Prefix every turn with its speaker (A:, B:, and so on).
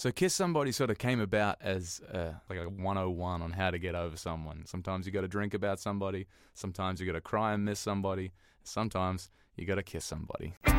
A: So Kiss Somebody sort of came about as like a 101 on how to get over someone. Sometimes you got to drink about somebody. Sometimes you got to cry and miss somebody. Sometimes you got to kiss somebody.